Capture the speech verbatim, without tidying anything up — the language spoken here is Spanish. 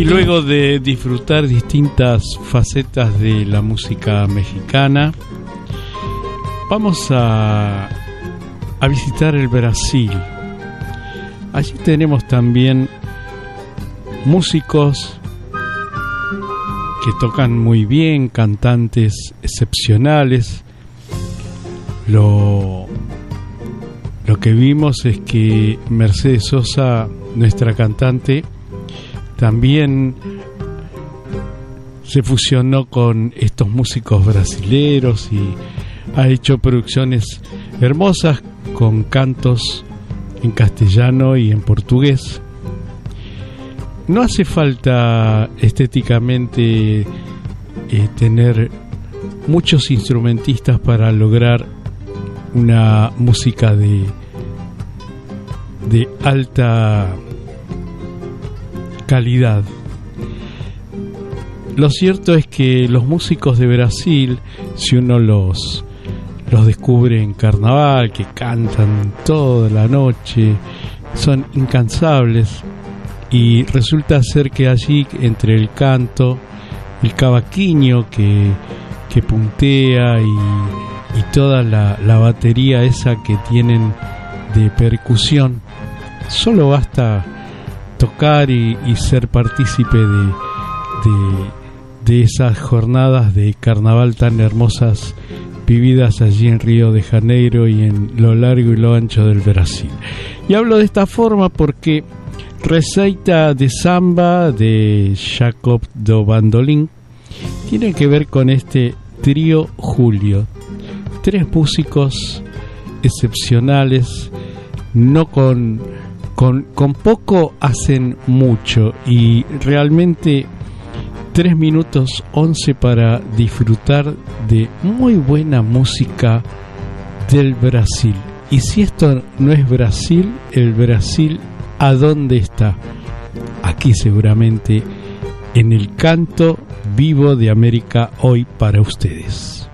Y luego de disfrutar distintas facetas de la música mexicana, vamos a, a visitar el Brasil. Allí tenemos también músicos que tocan muy bien, cantantes excepcionales. Lo, lo que vimos es que Mercedes Sosa, nuestra cantante, también se fusionó con estos músicos brasileros y ha hecho producciones hermosas con cantos en castellano y en portugués. No hace falta estéticamente eh, tener muchos instrumentistas para lograr una música de, de alta calidad. Lo cierto es que los músicos de Brasil, si uno los los descubre en carnaval, que cantan toda la noche, son incansables, y resulta ser que allí, entre el canto, el cavaquinho que, que puntea y, y toda la, la batería esa que tienen de percusión, solo basta tocar y, y ser partícipe de, de, de esas jornadas de carnaval tan hermosas vividas allí en Río de Janeiro y en lo largo y lo ancho del Brasil. Y hablo de esta forma porque Receita de Samba de Jacob do Bandolim tiene que ver con este trío Julio. Tres músicos excepcionales, no con Con, con poco hacen mucho, y realmente tres minutos once para disfrutar de muy buena música del Brasil. Y si esto no es Brasil, el Brasil, ¿a dónde está? Aquí seguramente, en el canto vivo de América, hoy para ustedes.